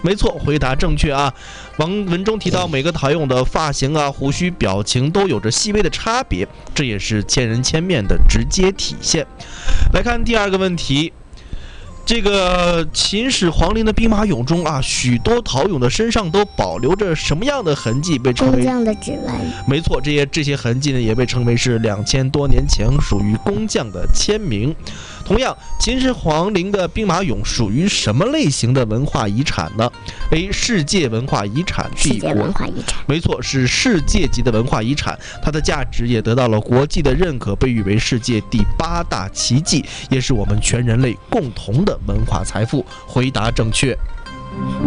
没错，回答正确啊。文中提到每个陶俑的发型啊、胡须、表情都有着细微的差别，这也是千人千面的直接体现。来看第二个问题。这个秦始皇陵的兵马俑中啊，许多陶俑的身上都保留着什么样的痕迹？被称为工匠的指纹。 没错，这些痕迹呢，也被称为是2000多年前属于工匠的签名。同样，秦始皇陵的兵马俑属于什么类型的文化遗产呢 ？A. 世界文化遗产。 世界文化遗产。 没错，是世界级的文化遗产，它的价值也得到了国际的认可，被誉为世界第8大奇迹，也是我们全人类共同的文化财富。回答正确。